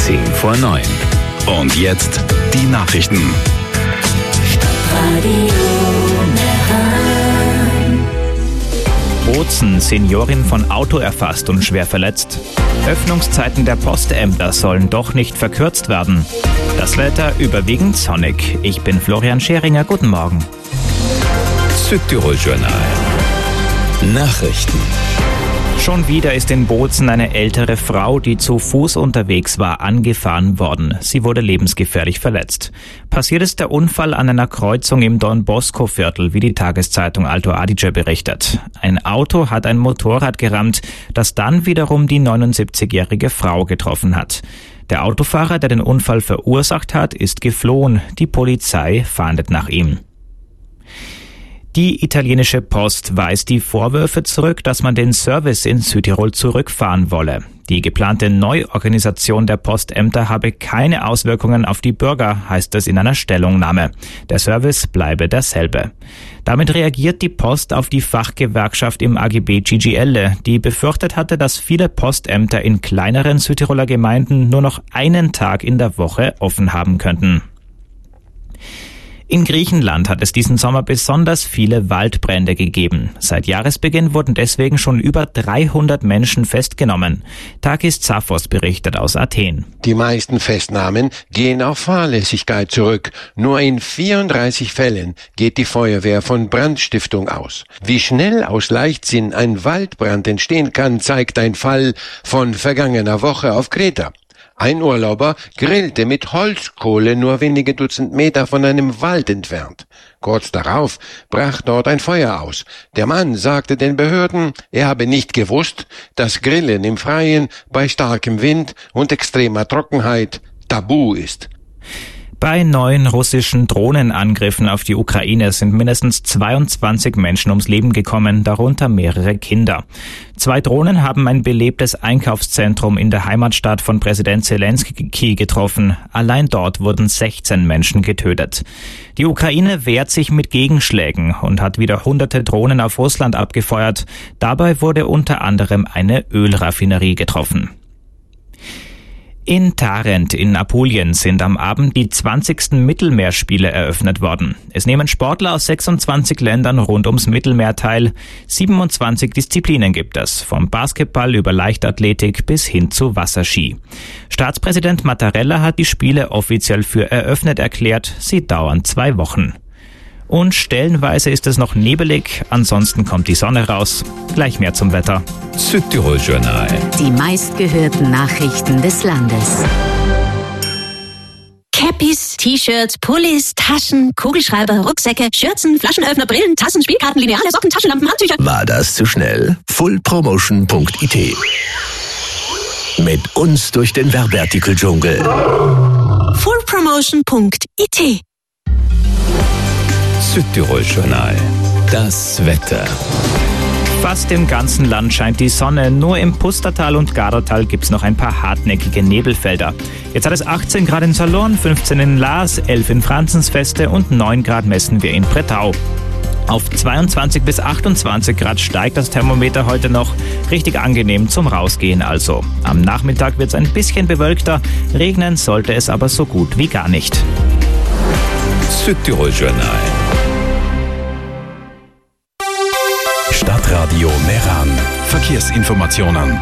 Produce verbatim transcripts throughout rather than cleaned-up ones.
zehn vor neun. Und jetzt die Nachrichten. Bozen, Seniorin von Auto erfasst und schwer verletzt. Öffnungszeiten der Postämter sollen doch nicht verkürzt werden. Das Wetter überwiegend sonnig. Ich bin Florian Scheringer, guten Morgen. Südtirol-Journal. Nachrichten. Schon wieder ist in Bozen eine ältere Frau, die zu Fuß unterwegs war, angefahren worden. Sie wurde lebensgefährlich verletzt. Passiert ist der Unfall an einer Kreuzung im Don Bosco-Viertel, wie die Tageszeitung Alto Adige berichtet. Ein Auto hat ein Motorrad gerammt, das dann wiederum die neunundsiebzigjährige Frau getroffen hat. Der Autofahrer, der den Unfall verursacht hat, ist geflohen. Die Polizei fahndet nach ihm. Die italienische Post weist die Vorwürfe zurück, dass man den Service in Südtirol zurückfahren wolle. Die geplante Neuorganisation der Postämter habe keine Auswirkungen auf die Bürger, heißt es in einer Stellungnahme. Der Service bleibe derselbe. Damit reagiert die Post auf die Fachgewerkschaft im A G B G G L, die befürchtet hatte, dass viele Postämter in kleineren Südtiroler Gemeinden nur noch einen Tag in der Woche offen haben könnten. In Griechenland hat es diesen Sommer besonders viele Waldbrände gegeben. Seit Jahresbeginn wurden deswegen schon über dreihundert Menschen festgenommen. Takis Zaphos berichtet aus Athen. Die meisten Festnahmen gehen auf Fahrlässigkeit zurück. Nur in vierunddreißig Fällen geht die Feuerwehr von Brandstiftung aus. Wie schnell aus Leichtsinn ein Waldbrand entstehen kann, zeigt ein Fall von vergangener Woche auf Kreta. Ein Urlauber grillte mit Holzkohle nur wenige Dutzend Meter von einem Wald entfernt. Kurz darauf brach dort ein Feuer aus. Der Mann sagte den Behörden, er habe nicht gewusst, dass Grillen im Freien bei starkem Wind und extremer Trockenheit tabu ist. Bei neuen russischen Drohnenangriffen auf die Ukraine sind mindestens zweiundzwanzig Menschen ums Leben gekommen, darunter mehrere Kinder. Zwei Drohnen haben ein belebtes Einkaufszentrum in der Heimatstadt von Präsident Zelensky getroffen. Allein dort wurden sechzehn Menschen getötet. Die Ukraine wehrt sich mit Gegenschlägen und hat wieder hunderte Drohnen auf Russland abgefeuert. Dabei wurde unter anderem eine Ölraffinerie getroffen. In Tarent in Apulien sind am Abend die zwanzigsten Mittelmeerspiele eröffnet worden. Es nehmen Sportler aus sechsundzwanzig Ländern rund ums Mittelmeer teil. siebenundzwanzig Disziplinen gibt es, vom Basketball über Leichtathletik bis hin zu Wasserski. Staatspräsident Mattarella hat die Spiele offiziell für eröffnet erklärt. Sie dauern zwei Wochen. Und stellenweise ist es noch nebelig, ansonsten kommt die Sonne raus. Gleich mehr zum Wetter. Südtirol-Journal. Die meistgehörten Nachrichten des Landes. Cappies, T-Shirts, Pullis, Taschen, Kugelschreiber, Rucksäcke, Schürzen, Flaschenöffner, Brillen, Tassen, Spielkarten, Lineale, Socken, Taschenlampen, Handtücher. War das zu schnell? full promotion punkt I T. Mit uns durch den Werbeartikel-Dschungel. full promotion punkt I T. Südtirol-Journal. Das Wetter. Fast im ganzen Land scheint die Sonne, nur im Pustertal und Gardertal gibt's noch ein paar hartnäckige Nebelfelder. Jetzt hat es achtzehn Grad in Salon, fünfzehn in Laas, elf in Franzensfeste und neun Grad messen wir in Bretau. Auf zweiundzwanzig bis achtundzwanzig Grad steigt das Thermometer heute noch. Richtig angenehm zum Rausgehen also. Am Nachmittag wird's ein bisschen bewölkter, regnen sollte es aber so gut wie gar nicht. Südtirol-Journal. Stadtradio Meran. Verkehrsinformationen.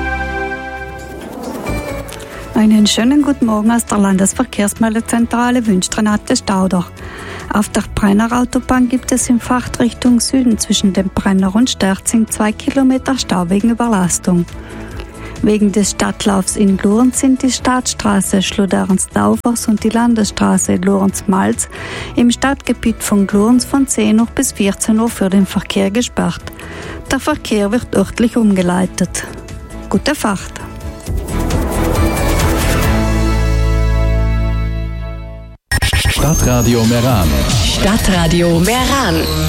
Einen schönen guten Morgen aus der Landesverkehrsmeldezentrale wünscht Renate Stauder. Auf der Brenner Autobahn gibt es in Fahrtrichtung Süden zwischen dem Brenner und Sterzing zwei Kilometer Stau wegen Überlastung. Wegen des Stadtlaufs in Lurns sind die Stadtstraße Schloderns-Daufers und die Landesstraße Lurns-Malz im Stadtgebiet von Lurns von zehn Uhr bis vierzehn Uhr für den Verkehr gesperrt. Der Verkehr wird örtlich umgeleitet. Gute Fahrt! Stadtradio Meran. Stadtradio Meran.